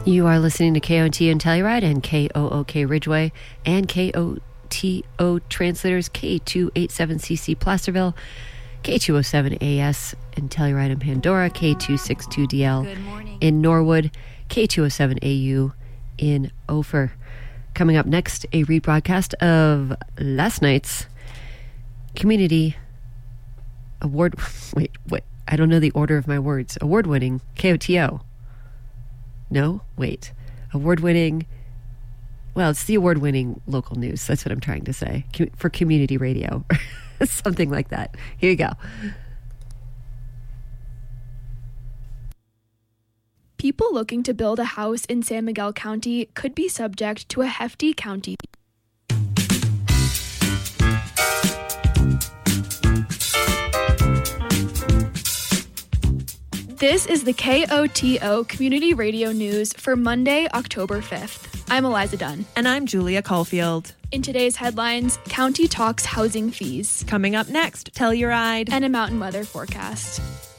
You are listening to KOT and Telluride and KOOK Ridgeway and KOTO Translators K287CC Placerville, K207AS in Telluride and Pandora, K262DL in Norwood, K207AU in Ophir. Coming up next, a rebroadcast of last night's Community Award. Wait, I don't know the order of my words. Award-winning KOTO. No, wait. Award-winning. Well, it's the award-winning local news. That's what I'm trying to say for community radio. Something like that. Here you go. People looking to build a house in San Miguel County could be subject to a hefty county. This is the KOTO Community Radio News for Monday, October 5th. I'm Eliza Dunn. And I'm Julia Caulfield. In today's headlines, County talks housing fees. Coming up next, Telluride. And a mountain weather forecast.